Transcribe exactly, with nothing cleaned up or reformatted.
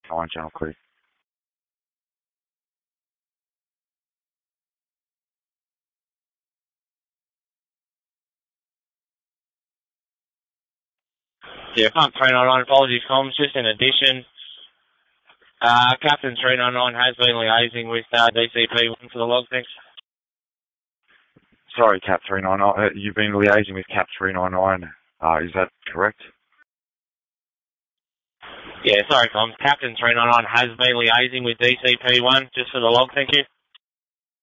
nine, channel clear. Yeah, Pump three nine nine, apologies comms, just in addition, uh, Captain three nine nine has been liaising with uh, D C P one for the log, thanks. Sorry, Cap three nine nine, uh, you've been liaising with Cap three nine nine, uh, is that correct? Yeah, sorry comms, Captain three nine nine has been liaising with D C P one just for the log, thank you.